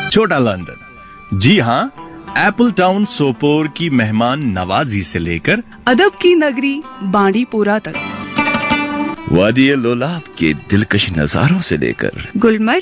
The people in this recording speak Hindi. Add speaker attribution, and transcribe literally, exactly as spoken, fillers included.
Speaker 1: छोटा लंदन, जी हाँ, एप्पल टाउन सोपोर की मेहमान नवाजी से लेकर
Speaker 2: अदब की नगरी बांडीपुरा तक,
Speaker 1: वादी लोलाब के दिलकश नजारों से लेकर
Speaker 2: गुलमर्ग